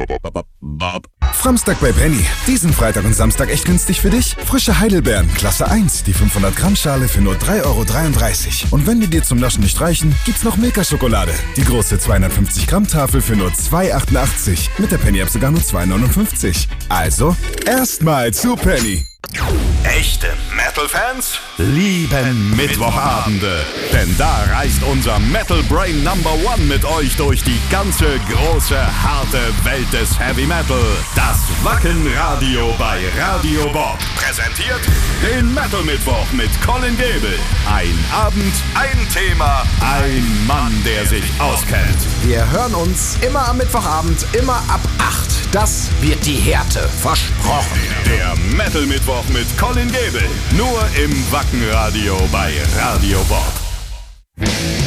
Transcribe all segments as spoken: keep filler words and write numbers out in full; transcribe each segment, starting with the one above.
Framstag bei Penny. Diesen Freitag und Samstag echt günstig für dich? Frische Heidelbeeren, Klasse eins, die fünfhundert Gramm Schale für nur drei Euro dreiunddreißig. Und wenn die dir zum Naschen nicht reichen, gibt's noch Milka-Schokolade. Die große zweihundertfünfzig Gramm Tafel für nur zwei Euro achtundachtzig. Mit der Penny-App sogar nur zwei Euro neunundfünfzig. Also, erstmal zu Penny. Echte Metal-Fans lieben Mittwochabende, denn da reist unser Metal Brain Number One mit euch durch die ganze große, harte Welt des Heavy Metal. Das Wacken-Radio bei Radio Bob präsentiert den Metal Mittwoch mit Colin Gebel. Ein Abend, ein Thema, ein Mann, der sich auskennt. Wir hören uns immer am Mittwochabend, immer ab acht. Das wird die Härte, versprochen. Der Metal Mittwoch mit Colin Gebel, nur im Wacken-Radio bei Radio Bob.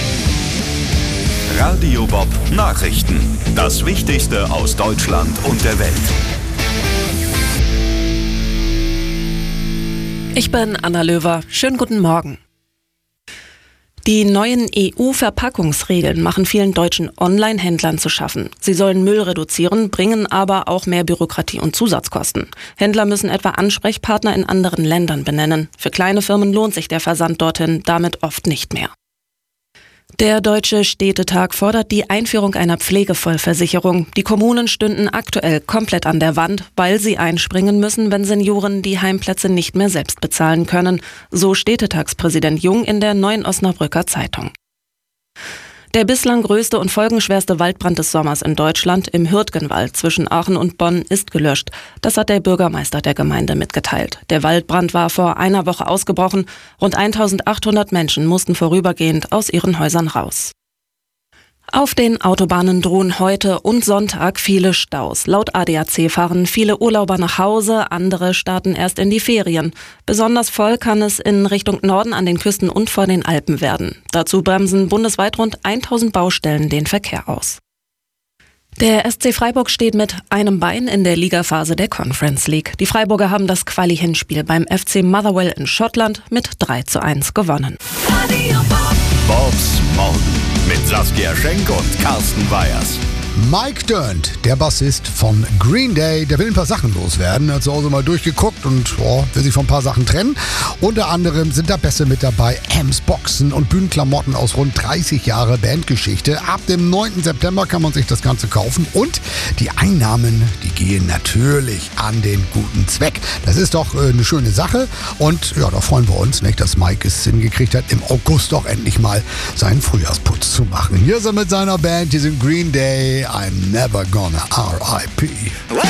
Radio Bob Nachrichten. Das Wichtigste aus Deutschland und der Welt. Ich bin Anna Löwer. Schönen guten Morgen. Die neuen E U-Verpackungsregeln machen vielen deutschen Online-Händlern zu schaffen. Sie sollen Müll reduzieren, bringen aber auch mehr Bürokratie und Zusatzkosten. Händler müssen etwa Ansprechpartner in anderen Ländern benennen. Für kleine Firmen lohnt sich der Versand dorthin damit oft nicht mehr. Der Deutsche Städtetag fordert die Einführung einer Pflegevollversicherung. Die Kommunen stünden aktuell komplett an der Wand, weil sie einspringen müssen, wenn Senioren die Heimplätze nicht mehr selbst bezahlen können. So Städtetagspräsident Jung in der Neuen Osnabrücker Zeitung. Der bislang größte und folgenschwerste Waldbrand des Sommers in Deutschland im Hürtgenwald zwischen Aachen und Bonn ist gelöscht. Das hat der Bürgermeister der Gemeinde mitgeteilt. Der Waldbrand war vor einer Woche ausgebrochen. Rund eintausendachthundert Menschen mussten vorübergehend aus ihren Häusern raus. Auf den Autobahnen drohen heute und Sonntag viele Staus. Laut A D A C fahren viele Urlauber nach Hause, andere starten erst in die Ferien. Besonders voll kann es in Richtung Norden an den Küsten und vor den Alpen werden. Dazu bremsen bundesweit rund tausend Baustellen den Verkehr aus. Der S C Freiburg steht mit einem Bein in der Ligaphase der Conference League. Die Freiburger haben das Quali-Hinspiel beim F C Motherwell in Schottland mit drei zu eins gewonnen. Bobs Morgen mit Saskia Schenk und Carsten Weyers. Mike Dirnt, der Bassist von Green Day, der will ein paar Sachen loswerden. Er hat zu Hause mal durchgeguckt und oh, will sich von ein paar Sachen trennen. Unter anderem sind da Bässe mit dabei, Amps, Boxen und Bühnenklamotten aus rund dreißig Jahre Bandgeschichte. Ab dem neunten September kann man sich das Ganze kaufen und die Einnahmen, die gehen natürlich an den guten Zweck. Das ist doch äh, eine schöne Sache und ja, da freuen wir uns, nicht, dass Mike es hingekriegt hat, im August doch endlich mal seinen Frühjahrsputz zu machen. Hier ist er mit seiner Band, hier sind Green Day. I'm never gonna R I P